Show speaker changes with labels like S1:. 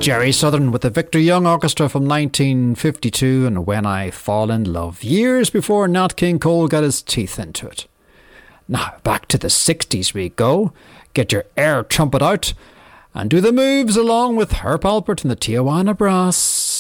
S1: Jerry Southern with the Victor Young Orchestra from 1952 and When I Fall in Love, years before Nat King Cole got his teeth into it. Now, back to the 60s we go. Get your air trumpet out and do the moves along with Herb Alpert and the Tijuana Brass.